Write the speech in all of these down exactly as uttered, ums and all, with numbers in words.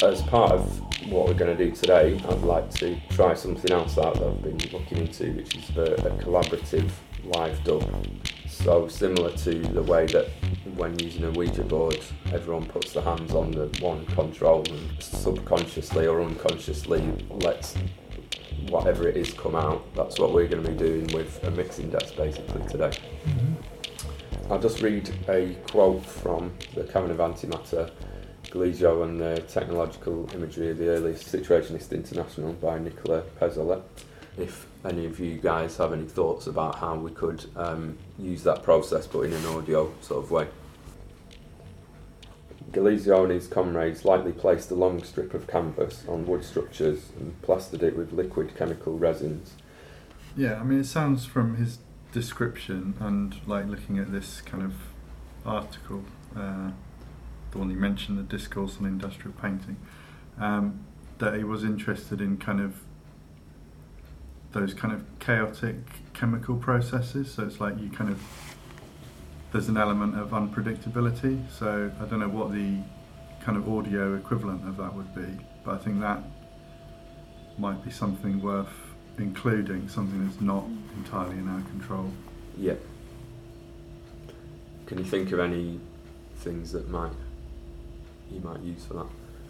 as part of what we're going to do today, I'd like to try something else out that I've been looking into, which is a, a collaborative live dub. So similar to the way that when using a Ouija board, everyone puts their hands on the one control and subconsciously or unconsciously lets whatever it is come out. That's what we're going to be doing with a mixing desk basically today. Mm-hmm. I'll just read a quote from the Canon of Antimatter, Glizio and the Technological Imagery of the Early Situationist International by Nicola Pezzollet. If any of you guys have any thoughts about how we could um, use that process but in an audio sort of way. Glizio and his comrades lightly placed a long strip of canvas on wood structures and plastered it with liquid chemical resins. Yeah, I mean, it sounds from his description and like looking at this kind of article, uh, the one you mentioned, the Discourse on Industrial Painting, um, that he was interested in kind of those kind of chaotic chemical processes. So it's like you kind of, there's an element of unpredictability. So I don't know what the kind of audio equivalent of that would be, but I think that might be something worth including, something that's not entirely in our control. Yeah. Can you think of any things that might you might use for that?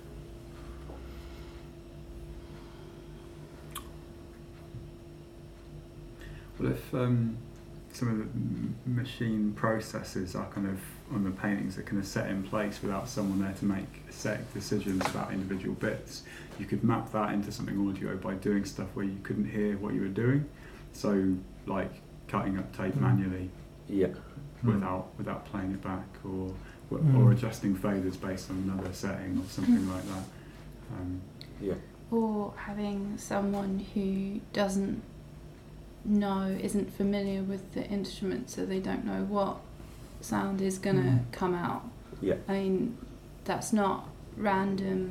Well, if um, some of the m- machine processes are kind of on the paintings that kind of set in place without someone there to make set decisions about individual bits, you could map that into something audio by doing stuff where you couldn't hear what you were doing. So, like cutting up tape mm. manually, yeah, without mm. without playing it back, or or mm. adjusting faders based on another setting or something mm. like that. Um, yeah. Or having someone who doesn't know, isn't familiar with the instrument, so they don't know what sound is going to mm. come out. Yeah. I mean, that's not random